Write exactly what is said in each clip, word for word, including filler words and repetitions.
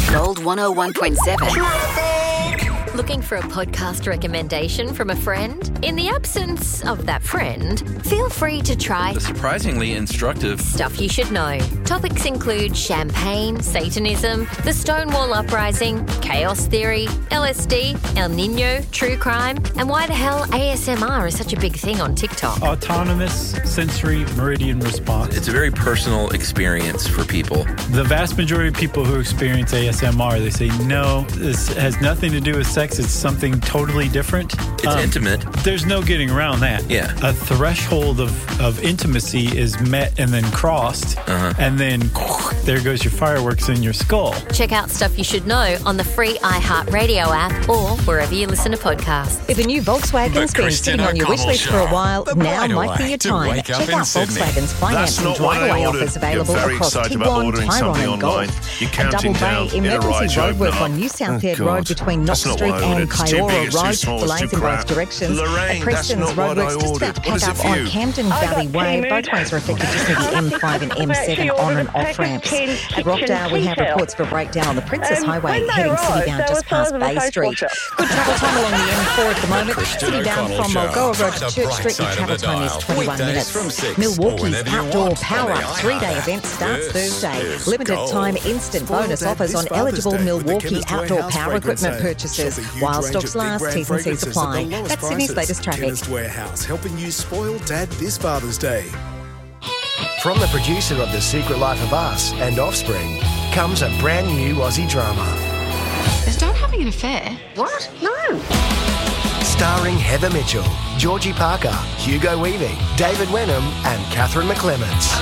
Gold one oh one point seven. Looking for a podcast recommendation from a friend? In the absence of that friend, feel free to try The surprisingly instructive Stuff You Should Know. Topics include champagne, Satanism, the Stonewall Uprising, chaos theory, L S D, El Nino, true crime, and why the hell A S M R is such a big thing on TikTok. Autonomous sensory meridian response. It's a very personal experience for people. The vast majority of people who experience A S M R, they say, no, this has nothing to do with sex. It's something totally different. It's um, intimate. There's no getting around that. Yeah. A threshold of, of intimacy is met and then crossed, uh-huh. and then there goes your fireworks in your skull. Check out Stuff You Should Know on the free iHeartRadio app or wherever you listen to podcasts. If a new Volkswagen's been sitting on your wish list for a while, now might be your time. Check out Volkswagen's finance and driveway offers available across Tiguan, Tyrone and Golf. A double bay emergency roadwork on New Southhead Road between Knox Street and Kiora Road. Delays in both directions. At Preston's roadworks just about to pack up on Camden Valley Way. Both ways are affected just near the M five and M seven on and off ramps. At Rockdale, we have reports of a breakdown on the Princess Highway heading city bound just past Bay Street. Good travel time along the M four at the moment. City bound from Mulgoa Road to Church Street, your travel time is twenty-one minutes. Milwaukee's Outdoor Power Up three-day event starts Thursday. Limited time instant bonus offers on eligible Milwaukee outdoor power equipment purchases. While stocks last, T's and C's apply. That's Sydney's latest traffic. Chemist Warehouse, helping you spoil Dad this Father's Day. From the producer of The Secret Life of Us and Offspring comes a brand new Aussie drama. Is Dad having an affair? What? No. Starring Heather Mitchell, Georgie Parker, Hugo Weaving, David Wenham and Catherine McClements.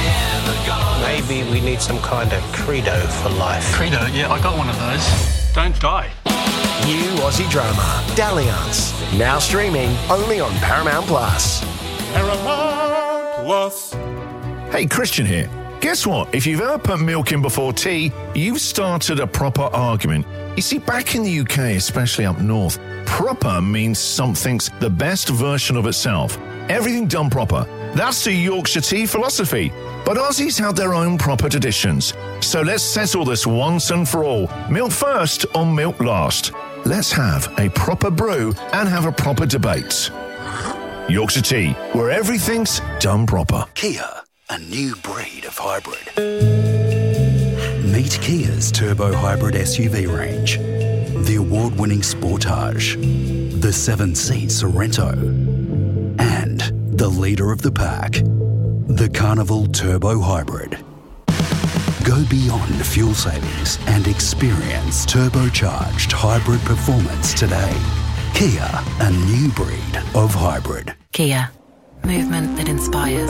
Maybe we need some kind of credo for life. Credo? Yeah, I got one of those. Don't die. New Aussie drama, Dalliance. Now streaming only on Paramount Plus. Paramount Plus. Hey, Christian here. Guess what? If you've ever put milk in before tea, you've started a proper argument. You see, back in the U K, especially up north, proper means something's the best version of itself. Everything done proper. That's the Yorkshire tea philosophy. But Aussies have their own proper traditions. So let's settle this once and for all. Milk first or milk last? Let's have a proper brew and have a proper debate. Yorkshire tea, where everything's done proper. Kia, a new breed of hybrid. Meet Kia's turbo hybrid S U V range. The award-winning Sportage, the seven-seat Sorento, and the leader of the pack, the Carnival Turbo Hybrid. Go beyond fuel savings and experience turbocharged hybrid performance today. Kia, a new breed of hybrid. Kia, movement that inspires.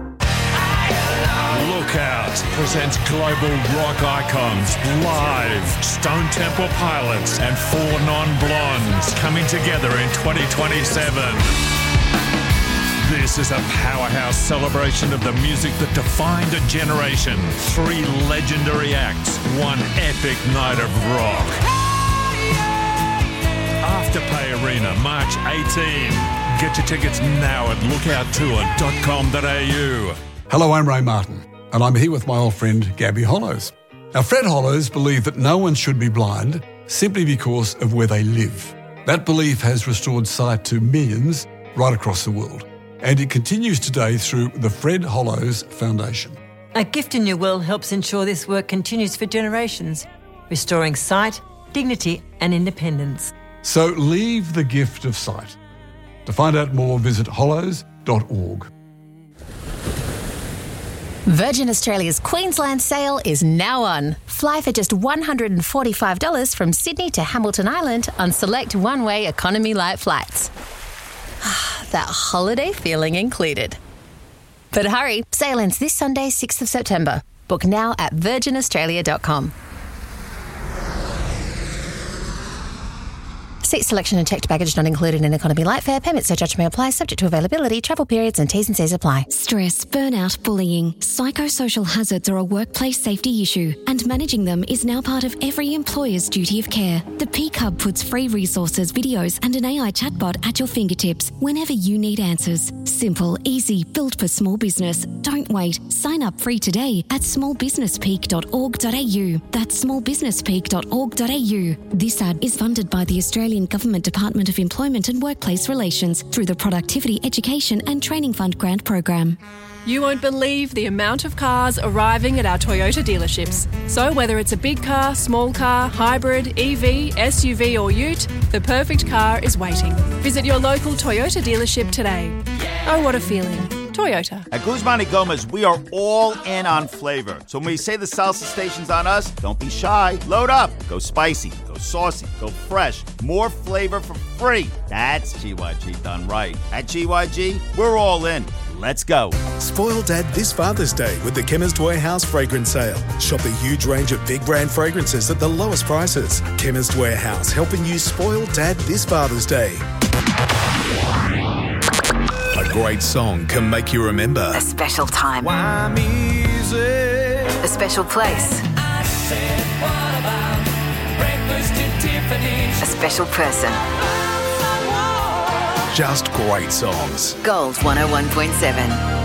Lookout presents global rock icons live. Stone Temple Pilots and Four Non-Blondes coming together in twenty twenty-seven. This is a powerhouse celebration of the music that defined a generation. Three legendary acts, one epic night of rock. Afterpay Arena, March eighteenth. Get your tickets now at lookout tour dot com dot a u. Hello, I'm Ray Martin, and I'm here with my old friend Gabby Hollows. Now, Fred Hollows believed that no one should be blind simply because of where they live. That belief has restored sight to millions right across the world. And it continues today through the Fred Hollows Foundation. A Gift in Your Will helps ensure this work continues for generations, restoring sight, dignity and independence. So leave the gift of sight. To find out more, visit hollows dot org. Virgin Australia's Queensland sale is now on. Fly for just one hundred forty-five dollars from Sydney to Hamilton Island on select one-way economy light flights. That holiday feeling included. But hurry, sale ends this Sunday, sixth of September. Book now at virgin australia dot com. Seat selection and checked baggage not included in economy light fare. Permit surcharge may apply, subject to availability, travel periods and T's and C's apply. Stress, burnout, bullying. Psychosocial hazards are a workplace safety issue, and managing them is now part of every employer's duty of care. The Peak Hub puts free resources, videos and an A I chatbot at your fingertips whenever you need answers. Simple, easy, built for small business. Don't wait. Sign up free today at small business peak dot org dot a u. That's small business peak dot org dot a u. This ad is funded by the Australian Government Department of Employment and Workplace Relations through the Productivity, Education and Training Fund grant program. You won't believe the amount of cars arriving at our Toyota dealerships. So whether it's a big car, small car, hybrid, E V, S U V or ute, the perfect car is waiting. Visit your local Toyota dealership today. Oh, what a feeling. Toyota. At Guzman y Gomez, we are all in on flavor. So when we say the salsa station's on us, don't be shy. Load up. Go spicy. Go saucy. Go fresh. More flavor for free. That's G Y G done right. At G Y G, we're all in. Let's go. Spoil Dad this Father's Day with the Chemist Warehouse fragrance sale. Shop a huge range of big brand fragrances at the lowest prices. Chemist Warehouse, helping you spoil Dad this Father's Day. A great song can make you remember. A special time. Why music? A special place. I said, what about breakfast at Tiffany's? A special person. Just great songs. Gold one oh one point seven.